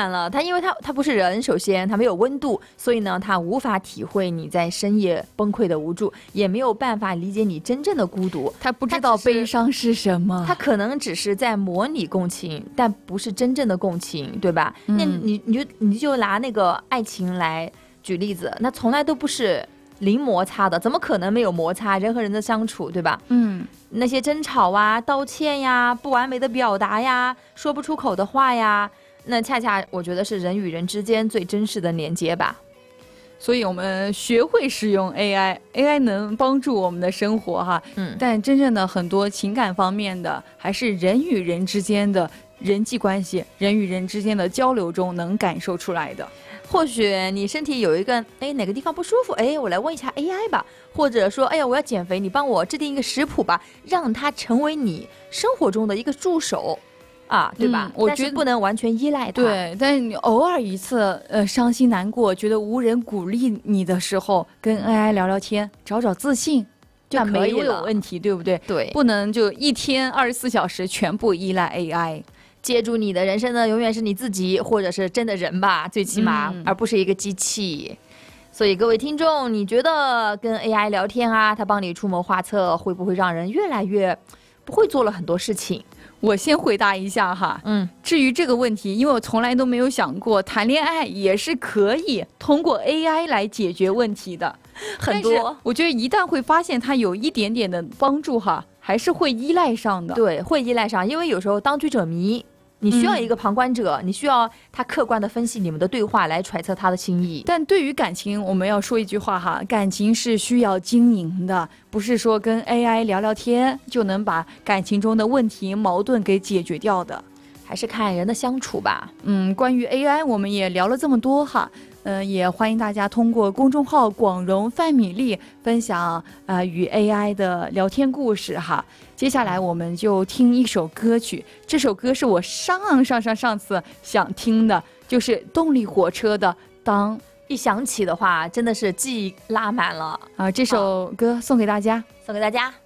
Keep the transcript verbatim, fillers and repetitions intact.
然了，它因为它它不是人，首先它没有温度，所以呢，它无法体会你在深夜崩溃的无助，也没有办法理解你真正的孤独。 它不知道悲伤是什么， 它可能只是在模拟共情，但不是真正的共情，对吧？嗯、那你你就你就拿那个爱情来举例子，那从来都不是零摩擦的，怎么可能没有摩擦？人和人的相处，对吧？ 嗯， 那些争吵啊、道歉呀、不完美的表达呀、说不出口的话呀，那恰恰我觉得是人与人之间最真实的连接吧。 所以我们学会使用 A I，A I 能帮助我们的生活哈，嗯，但真正的很多情感方面的，还是人与人之间的人际关系，人与人之间的交流中能感受出来的。 或许你身体有一个哎哪个地方不舒服，哎我来问一下 A I 吧，或者说哎呀我要减肥，你帮我制定一个食谱吧，让它成为你生活中的一个助手啊，对吧？嗯、我觉得不能完全依赖它。 对，但是你偶尔一次呃伤心难过，觉得无人鼓励你的时候，跟 A I 聊聊天，找找自信。就可以了，没有问题，对不对？ 对， 不能就一天二十四小时全部依赖 A I。 接住你的人生呢，永远是你自己，或者是真的人吧，最起码，嗯、而不是一个机器。所以各位听众，你觉得跟 A I 聊天啊，它帮你出谋划策，会不会让人越来越不会做了很多事情？ 我先回答一下哈，嗯，至于这个问题，因为我从来都没有想过谈恋爱也是可以通过 A I 来解决问题的， 很多。 我觉得一旦会发现它有一点点的帮助哈，还是会依赖上的。 对，会依赖上，因为有时候当局者迷。你需要一个旁观者、嗯、你需要他客观的分析你们的对话来揣测他的心意。 但对于感情，我们要说一句话哈，感情是需要经营的，不是说跟 A I 聊聊天就能把感情中的问题矛盾给解决掉的， 还是看人的相处吧。 嗯，关于 A I 我们也聊了这么多哈，嗯、呃，也欢迎大家通过公众号广荣范米粒分享呃与 A I 的聊天故事哈。接下来我们就听一首歌曲，这首歌是我上上上上次想听的，就是动力火车的《当》， 一想起的话真的是记忆拉满了啊！这首歌送给大家， 送给大家。